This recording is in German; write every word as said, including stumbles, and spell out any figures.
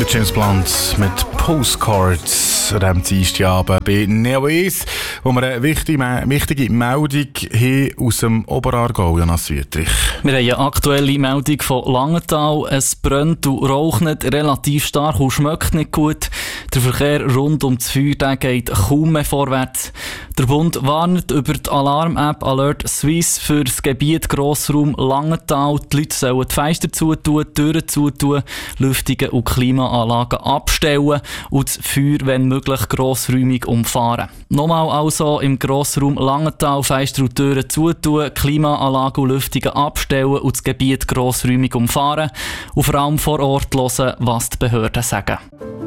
Der James Blunt mit Postcards an diesem Dienstagabend bei Neo eins, wo wir eine wichtige, wichtige Meldung haben aus dem Oberaargau, Jonas Wüttrich. Wir haben eine aktuelle Meldung von Langenthal. Es brennt und raucht relativ stark und schmeckt nicht gut. Der Verkehr rund um das Feuer geht kaum mehr vorwärts. Der Bund warnt über die Alarm-App Alert Suisse für das Gebiet Grossraum Langenthal. Die Leute sollen die Fenster zutun, die Türen zutun, Lüftungen und Klimaanlagen abstellen und das Feuer, wenn möglich, grossräumig umfahren. Nochmal also im Grossraum Langenthal Fenster und Türen zutun, Klimaanlagen und Lüftungen abstellen und das Gebiet grossräumig umfahren und vor allem vor Ort hören, was die Behörden sagen.